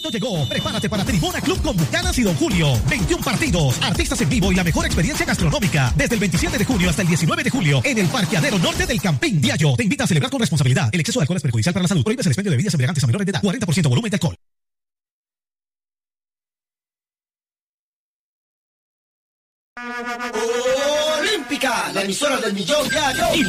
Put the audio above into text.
momento llegó. Prepárate para Tribuna Club con Bucanas y Don Julio. 21 partidos, artistas en vivo y la mejor experiencia gastronómica. Desde el 27 de junio hasta el 19 de julio en el Parqueadero Norte del Campín Diallo. Te invita a celebrar con responsabilidad. El exceso de alcohol es perjudicial para la salud. Prohíbes el expendio de bebidas embriagantes a menores de edad. 40% volumen de alcohol. Olímpica, la emisora del millón diario.